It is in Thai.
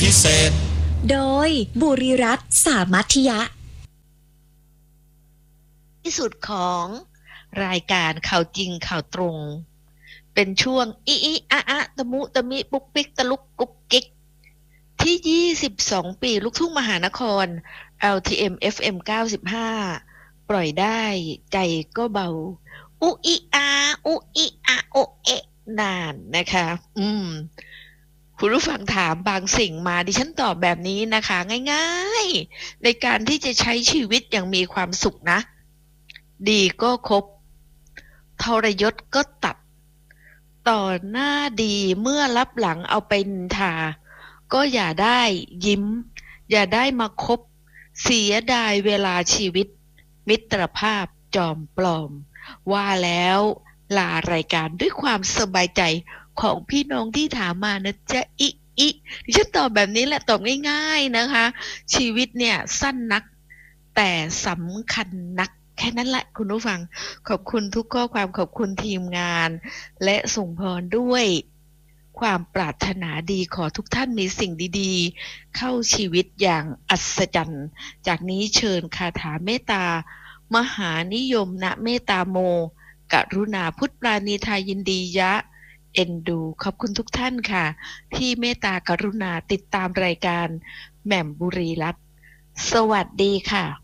พิเศษโดยบุรีรัตน์สามัคคียะที่สุดของรายการข่าวจริงข่าวตรงเป็นช่วงอิอิอะอะตะมุตะมิปุกปิกตะลุกกุกกิกที่22ปีลูกทุ่งมหานคร LTM FM 95ปล่อยได้ใจก็เบาอุอิอาอุอิอาโอเอะนานนะคะคุณผู้ฟังถามบางสิ่งมาดิฉันตอบแบบนี้นะคะง่ายๆในการที่จะใช้ชีวิตอย่างมีความสุขนะดีก็คบทรยศก็ตัดต่อหน้าดีเมื่อรับหลังเอาไปนินทาก็อย่าได้ยิ้มอย่าได้มาคบเสียดายเวลาชีวิตมิตรภาพจอมปลอมว่าแล้วลารายการด้วยความสบายใจของพี่น้องที่ถามมานะจ๊ะดิฉันตอบแบบนี้แหละตอบง่ายๆนะคะชีวิตเนี่ยสั้นนักแต่สำคัญนักแค่นั้นแหละคุณผู้ฟังขอบคุณทุกข้อความขอบคุณทีมงานและส่งพรด้วยความปรารถนาดีขอทุกท่านมีสิ่งดีๆเข้าชีวิตอย่างอัศจรรย์จากนี้เชิญคาถาเมตตามหานิยมณเมตตาโมกรุณาพุทธปราณีทายินดียะเอ็นดูขอบคุณทุกท่านค่ะที่เมตตากรุณาติดตามรายการแหม่มบุรีรัตน์สวัสดีค่ะ